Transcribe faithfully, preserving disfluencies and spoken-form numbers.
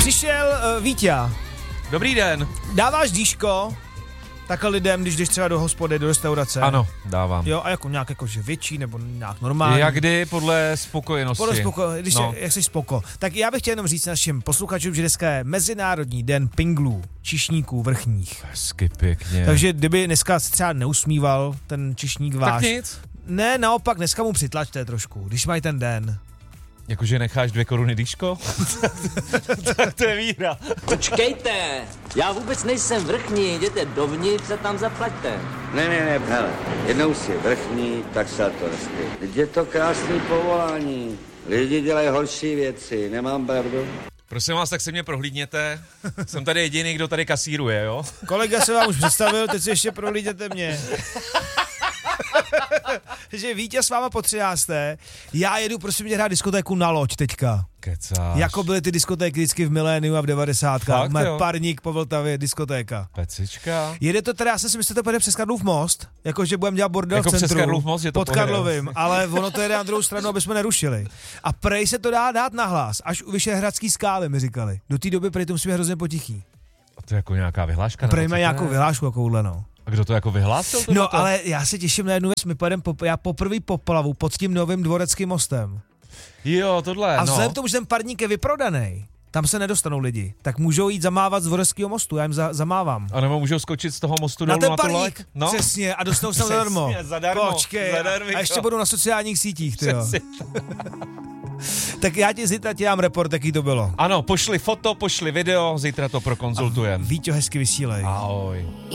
Přišel uh, Víťa. Dobrý den. Dáváš dýško takhle lidem, když jdeš třeba do hospody, do restaurace? Ano, dávám. Jo, a jako nějak jakože větší nebo nějak normální? Jak kdy, podle spokojenosti. Podle spoko, když no. je, jak jsi spoko. Tak já bych chtěl jenom říct našim posluchačům, že dneska je Mezinárodní den pinglů, čišníků vrchních. Hezky pěkně. Takže kdyby dneska se třeba neusmíval ten čišník váš. Tak nic. Ne, naopak, dneska mu přitlačte trošku, když mají ten den. Jakože necháš dvě koruny dýško? Tak to je víra. Počkejte, já vůbec nejsem vrchní, jděte dovnitř a tam zaplaťte. Ne, ne, ne, hele, jednou si vrchní, tak se to nestý. Teď je to krásný povolání. Lidi dělají horší věci, nemám pravdu? Prosím vás, tak se mě prohlídněte. Jsem tady jediný, kdo tady kasíruje, jo? Kolega se vám už představil, teď si ještě prohlíděte mě. že Vítě s váma po třinácté. Já jedu prosím tě hrát diskotéku na loď teďka. Kecáš. Jako byly ty diskotéky vždycky v miléniu a v devadesátkách. Má parník po Vltavě, diskotéka. Pecička. Jede to teda, já jsem si myslel, že to pojede přes Karlův most, jakože budeme dělat bordel jako v centru. Přes Karlův most, že to pod Karlovým, ale ono to jede na druhou stranu, aby jsme nerušili. A prej se to dá dát na hlas, až u Vyšehradský skály, mi říkali. Do té doby prej to musíme hrozně potichý. A to je jako nějaká vyhláška? Prej má nějakou vyhlášku takovouhle, no. A kdo to jako vyhlásil? No, to? ale já se těším na jednu věc, my pojedeme po, já poprvé poplavu pod tím novým Dvoreckým mostem. Jo, tohle, A no. vzhledem k tomu, že ten parník je vyprodaný, tam se nedostanou lidi, tak můžou jít zamávat z Dvoreckého mostu, já jim za, zamávám. A nebo můžou skočit z toho mostu na dolů ten na tu parník, loď? No. Přesně, a dostanou se zadarmo. zadarmo. Počkej, zadarmo. a ještě budou na sociálních sítích, tyjo. Tak já ti zítra ti dám report, jaký to bylo. Ano, pošli foto, pošli video, zítra to prokonzultujeme. Víťo, hezky vysílej. Ahoj.